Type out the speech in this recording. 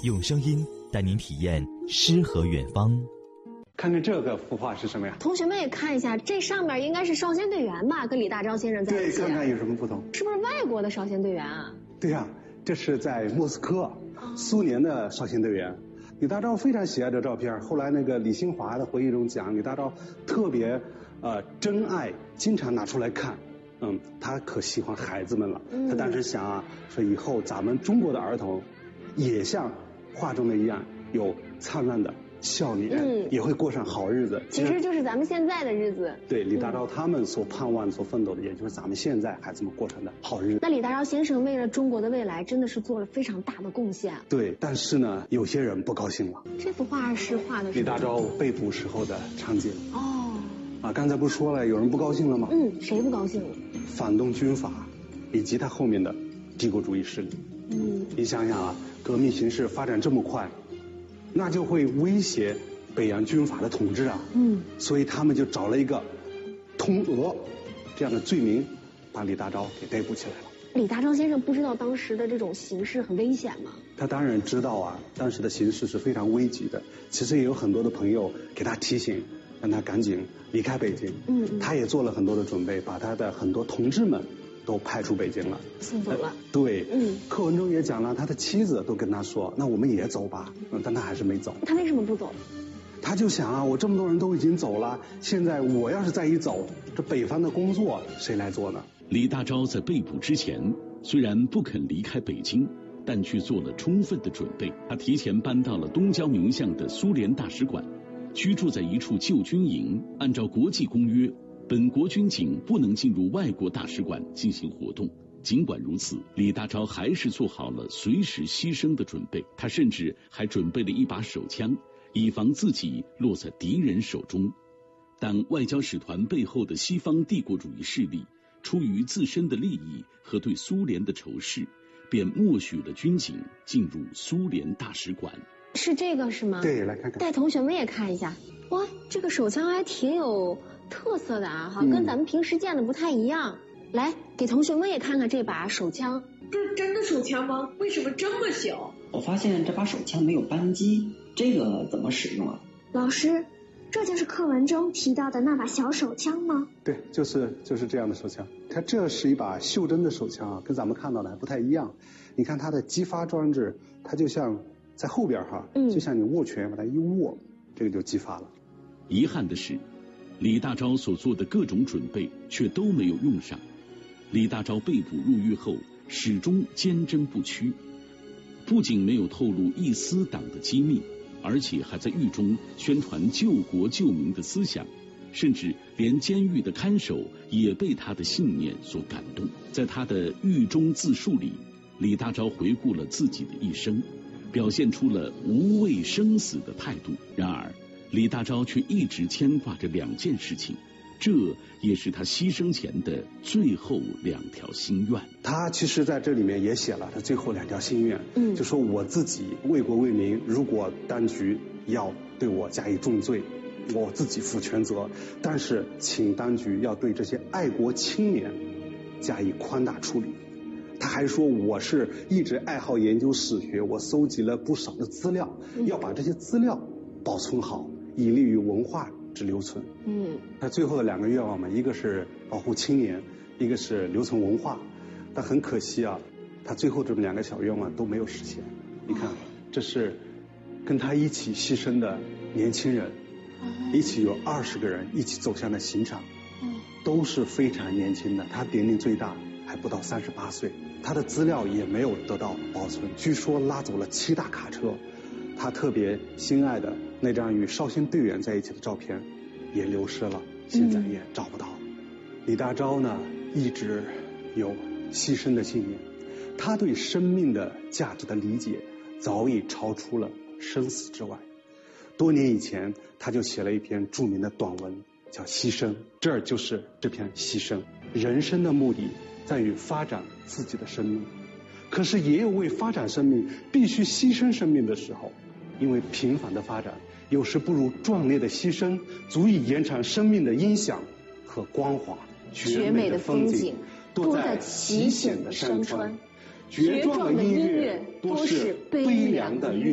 用声音带您体验诗和远方。 看看这个幅画是什么呀？ 同学们也看一下，这上面应该是少先队员吧，跟李大钊先生在一起。 对，看看有什么不同？ 是不是外国的少先队员啊？ 对呀，这是在莫斯科，苏联的少先队员。李大钊非常喜爱这照片，后来那个李新华的回忆中讲，李大钊特别珍爱，经常拿出来看。他可喜欢孩子们了。他当时想啊，说以后咱们中国的儿童也像画中的一样，有灿烂的笑脸，也会过上好日子。 其实就是咱们现在的日子。 对，李大钊他们所盼望、所奋斗的，也就是咱们现在孩子们过上的好日子。 那李大钊先生为了中国的未来，真的是做了非常大的贡献。 对，但是呢，有些人不高兴了。 这幅画是画的是李大钊被捕时候的场景。刚才不是说了，有人不高兴了吗？ 谁不高兴了？ 反动军阀以及他后面的帝国主义势力。你想想啊，革命形势发展这么快，那就会威胁北洋军阀的统治啊。所以他们就找了一个通俄这样的罪名，把李大钊给逮捕起来了。 李大钊先生不知道当时的这种形势很危险吗？ 他当然知道啊，当时的形势是非常危急的。其实也有很多的朋友给他提醒，让他赶紧离开北京。他也做了很多的准备，把他的很多同志们都派出北京了， 送走了。 对，课文中也讲了，他的妻子都跟他说，那我们也走吧。但他还是没走。 他为什么不走？ 他就想啊，我这么多人都已经走了，现在我要是再一走，这北方的工作谁来做呢？ 李大钊在被捕之前，虽然不肯离开北京，但却做了充分的准备。他提前搬到了东郊民巷的苏联大使馆，居住在一处旧军营。按照国际公约，本国军警不能进入外国大使馆进行活动。尽管如此，李大钊还是做好了随时牺牲的准备。他甚至还准备了一把手枪，以防自己落在敌人手中。但外交使团背后的西方帝国主义势力，出于自身的利益和对苏联的仇视，便默许了军警进入苏联大使馆。 是这个是吗？ 对，来看看。 带同学们也看一下。哇，这个手枪还挺有特色的啊，跟咱们平时见的不太一样。来，给同学们也看看这把手枪。 这是真的手枪吗？为什么这么小？ 我发现这把手枪没有扳机，这个怎么使用啊？ 老师，这就是课文中提到的那把小手枪吗？ 对，就是这样的手枪。它这是一把袖珍的手枪啊，跟咱们看到的还不太一样。你看它的激发装置，它就像在后边就像你握拳把它一握，这个就激发了。 遗憾的是，李大钊所做的各种准备却都没有用上。李大钊被捕入狱后，始终坚贞不屈，不仅没有透露一丝党的机密，而且还在狱中宣传救国救民的思想，甚至连监狱的看守也被他的信念所感动。在他的狱中自述里，李大钊回顾了自己的一生，表现出了无畏生死的态度。然而李大钊却一直牵挂着两件事情，这也是他牺牲前的最后2条心愿。 他其实在这里面也写了他最后2条心愿，就说我自己为国为民，如果当局要对我加以重罪，我自己负全责，但是请当局要对这些爱国青年加以宽大处理。他还说，我是一直爱好研究史学，我搜集了不少的资料，要把这些资料保存好，以利于文化之留存。他最后的2个愿望嘛，一个是保护青年，一个是留存文化。但很可惜啊，他最后这么2个小愿望都没有实现。你看，这是跟他一起牺牲的年轻人，一起有20个人一起走向了刑场，都是非常年轻的。他年龄最大还不到38岁，他的资料也没有得到保存，据说拉走了7大卡车。他特别心爱的那张与少先队员在一起的照片也流失了，现在也找不到。李大钊呢，一直有牺牲的信念，他对生命的价值的理解早已超出了生死之外。多年以前，他就写了一篇著名的短文，叫《牺牲》。这儿就是这篇牺牲。人生的目的在于发展自己的生命，可是也有为发展生命必须牺牲生命的时候。因为平凡的发展有时不如壮烈的牺牲足以延长生命的音响和光华。 绝美的风景多在奇险的山川，绝壮的音乐多是悲凉的乐